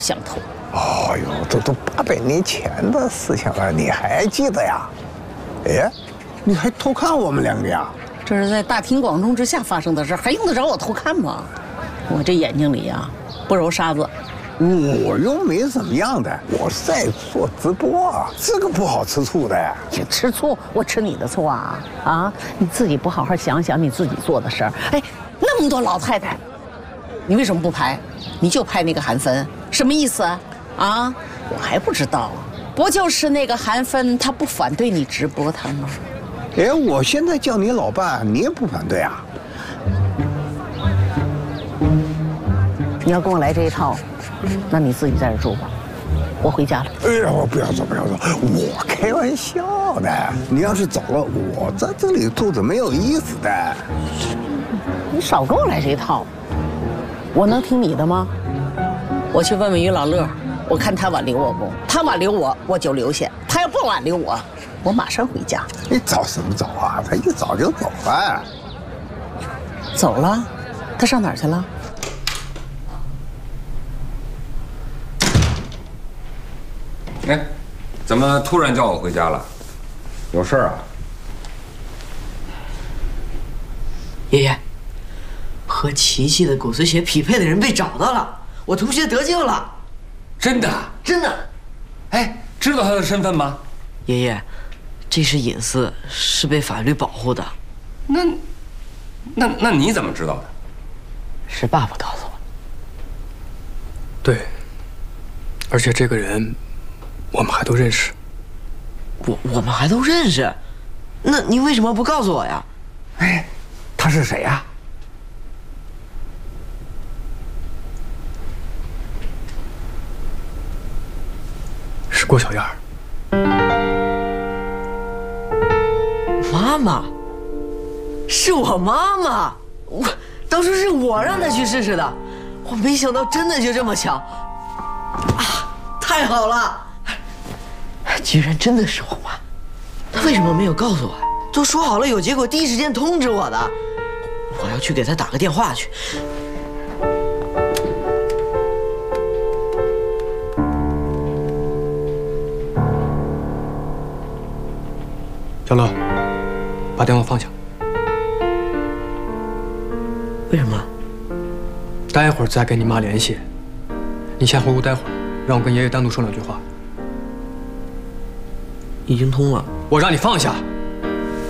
相偷。 哦呦，这都800年前的事情了，你还记得呀？哎，你还偷看我们2个呀？ 这是在大庭广众之下发生的事，还用得着我偷看吗？我这眼睛里呀，不揉沙子。 我又没怎么样的，我是在做直播，这个不好吃醋的。 你吃醋，我吃你的醋啊？啊，你自己不好好想想你自己做的事儿。哎，那么多老太太，你为什么不拍？你就拍那个韩芬，什么意思啊？啊，我还不知道，不就是那个韩芬，她不反对你直播她吗？ 哎，我现在叫你老伴，你也不反对啊？ 你要跟我来这一套，那你自己在这住吧，我回家了。 哎呀，我不要走，不要走，我开玩笑的。你要是走了，我在这里住着没有意思的。 你少跟我来这一套，我能听你的吗？我去问问于老乐，我看他挽留我不？他挽留我，我就留下；他要不挽留我，我马上回家。 你早什么早啊？他一早就走了。 走了？他上哪儿去了？ 哎，怎么突然叫我回家了？有事儿啊？ 爷爷，和琪琪的骨髓血匹配的人被找到了，我同学得救了。 真的？ 真的。 哎，知道他的身份吗？ 爷爷，这是隐私，是被法律保护的。 那你怎么知道的？ 是爸爸告诉我的。 对，而且这个人，我们还都认识。 我们还都认识？那您为什么不告诉我呀？ 哎，他是谁呀？ 是郭小燕儿。 妈妈，是我妈妈。我当初是我让她去试试的，我没想到真的就这么巧。啊，太好了！居然真的是我妈，她为什么没有告诉我？都说好了有结果第一时间通知我的。我要去给她打个电话去。 小乐，把电话放下。 为什么？ 待会儿再跟你妈联系。你先回屋待会儿，让我跟爷爷单独说2句话。 已经通了。 我让你放下。